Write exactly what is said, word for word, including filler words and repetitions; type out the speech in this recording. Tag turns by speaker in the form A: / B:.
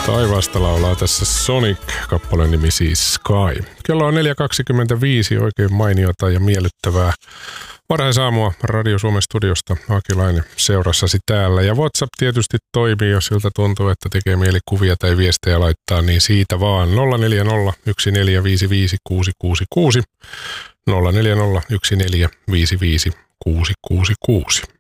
A: Taivaasta laulaa tässä Sonic, kappaleen nimi siis Sky. Kello on neljä kaksikymmentäviisi, oikein mainiota ja miellyttävää varhaisaamua Radio Suomen studiosta. Akilainen seurassasi täällä. Ja WhatsApp tietysti toimii, jos siltä tuntuu, että tekee mieli kuvia tai viestejä laittaa, niin siitä vaan nolla neljä nolla yksi neljä viisi viisi kuusi kuusi kuusi nolla neljä nolla yksi neljä viisi viisi kuusi kuusi kuusi.